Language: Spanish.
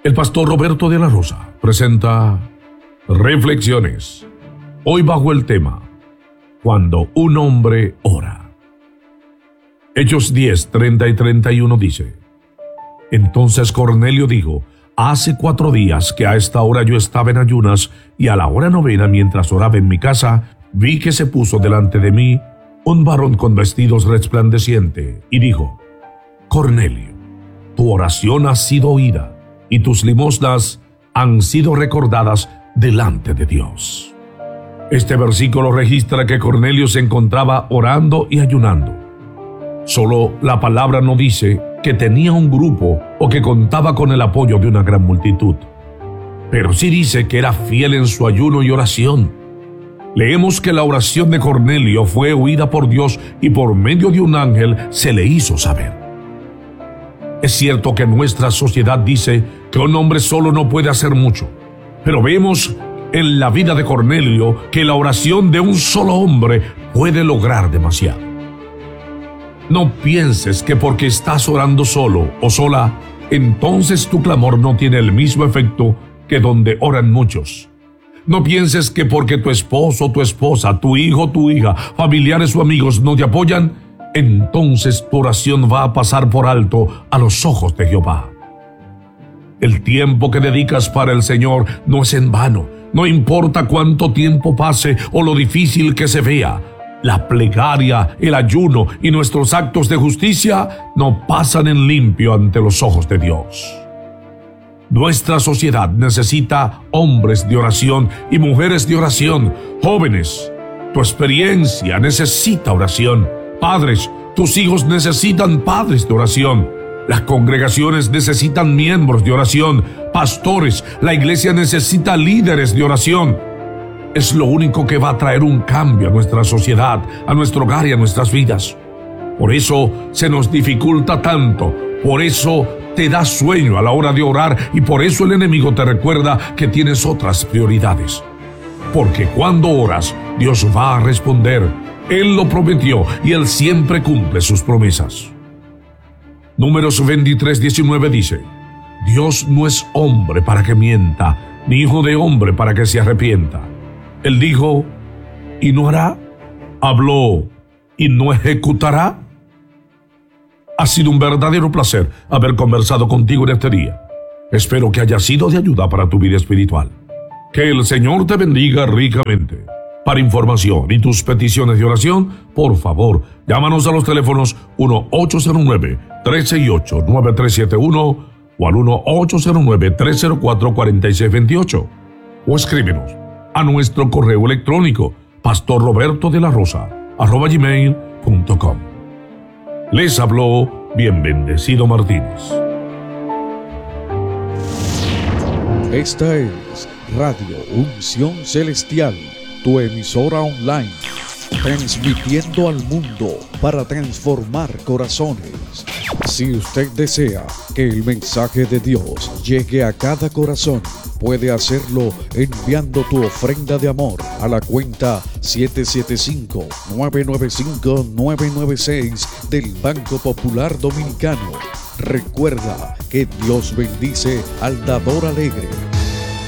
El pastor Roberto de la Rosa presenta Reflexiones, hoy bajo el tema Cuando un hombre ora. Hechos 10, 30 y 31 dice: Entonces Cornelio dijo: Hace 4 días que a esta hora yo estaba en ayunas, y a la hora 9, mientras oraba en mi casa, vi que se puso delante de mí un varón con vestidos resplandecientes, y dijo: Cornelio, tu oración ha sido oída, y tus limosnas han sido recordadas delante de Dios. Este versículo registra que Cornelio se encontraba orando y ayunando. Solo la palabra no dice que tenía un grupo o que contaba con el apoyo de una gran multitud, pero sí dice que era fiel en su ayuno y oración. Leemos que la oración de Cornelio fue oída por Dios y por medio de un ángel se le hizo saber. Es cierto que nuestra sociedad dice que un hombre solo no puede hacer mucho, pero vemos en la vida de Cornelio que la oración de un solo hombre puede lograr demasiado. No pienses que porque estás orando solo o sola, entonces tu clamor no tiene el mismo efecto que donde oran muchos. No pienses que porque tu esposo, tu esposa, tu hijo, tu hija, familiares o amigos no te apoyan, entonces tu oración va a pasar por alto a los ojos de Jehová. El tiempo que dedicas para el Señor no es en vano. No importa cuánto tiempo pase o lo difícil que se vea, la plegaria, el ayuno y nuestros actos de justicia no pasan en limpio ante los ojos de Dios. Nuestra sociedad necesita hombres de oración y mujeres de oración. Jóvenes, tu experiencia necesita oración. Padres, tus hijos necesitan padres de oración. Las congregaciones necesitan miembros de oración. Pastores, la iglesia necesita líderes de oración. Es lo único que va a traer un cambio a nuestra sociedad, a nuestro hogar y a nuestras vidas. Por eso se nos dificulta tanto. Por eso te da sueño a la hora de orar, y por eso el enemigo te recuerda que tienes otras prioridades. Porque cuando oras, Dios va a responder. Él lo prometió y Él siempre cumple sus promesas. Números 23, 19 dice: Dios no es hombre para que mienta, ni hijo de hombre para que se arrepienta. Él dijo, y no hará. Habló, y no ejecutará. Ha sido un verdadero placer haber conversado contigo en este día. Espero que haya sido de ayuda para tu vida espiritual. Que el Señor te bendiga ricamente. Para información y tus peticiones de oración, por favor, llámanos a los teléfonos 1-809-368-9371 o al 1-809-304-4628, o escríbenos a nuestro correo electrónico pastorrobertodelarosa@gmail.com. Les habló Bien Bendecido Martínez. Esta es Radio Unción Celestial, tu emisora online, transmitiendo al mundo para transformar corazones. Si usted desea que el mensaje de Dios llegue a cada corazón, puede hacerlo enviando tu ofrenda de amor a la cuenta 775-995-996 del Banco Popular Dominicano. Recuerda que Dios bendice al dador alegre.